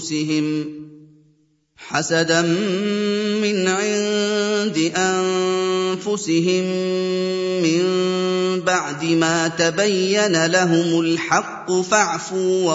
حَسَدًا مِّنْ عِندِ أَنفُسِهِم مِّن بَعْدِ مَا تَبَيَّنَ لَهُمُ الْحَقُّ فَاعْفُوا